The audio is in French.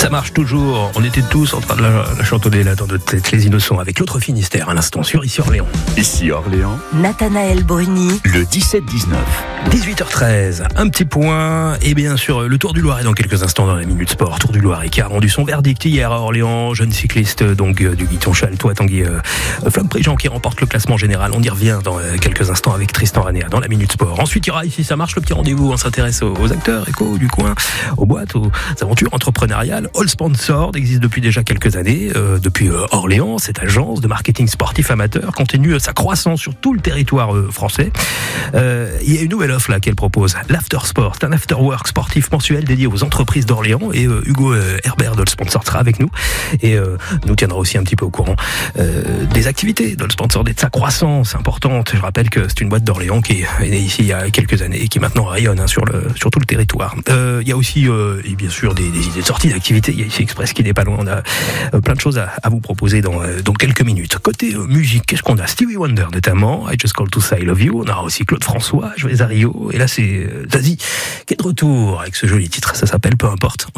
Ça marche toujours. On était tous en train de la chantonner là dans notre tête, les innocents, avec l'autre Finistère à l'instant sur Ici Orléans. Ici Orléans, Nathanaël Bruni. le 17-19. 18h13, un petit point, et bien sûr le Tour du Loiret dans quelques instants dans la Minute Sport. Tour du Loiret qui a rendu son verdict hier à Orléans, jeune cycliste donc du Guiton Chaltois, Tanguy Flamme-Préjean qui remporte le classement général. On y revient dans quelques instants avec Tristan Ranéa dans la Minute Sport. Ensuite il y aura Ici ça marche, le petit rendez-vous, on s'intéresse aux acteurs éco du coin, aux boîtes, aux aventures entrepreneuriales. All Sponsored existe depuis déjà quelques années, depuis Orléans. Cette agence de marketing sportif amateur continue sa croissance sur tout le territoire français. Il y a une nouvelle offre là qu'elle propose, l'After Sport. C'est un after work sportif mensuel dédié aux entreprises d'Orléans, et Hugo Herbert d'All Sponsor sera avec nous et nous tiendra aussi un petit peu au courant des activités d'All Sponsor et de sa croissance importante. Je rappelle que c'est une boîte d'Orléans qui est née ici il y a quelques années et qui maintenant rayonne sur tout le territoire. Il y a aussi et bien sûr des idées de sortie d'activités. Il y a ici Express qui n'est pas loin. On a plein de choses à vous proposer dans quelques minutes. Côté musique, qu'est-ce qu'on a? Stevie Wonder notamment, I Just Called to Say I Love You. On aura aussi Claude François, Joël Zario, et là c'est Zazie qui est de retour avec ce joli titre. Ça s'appelle Peu importe.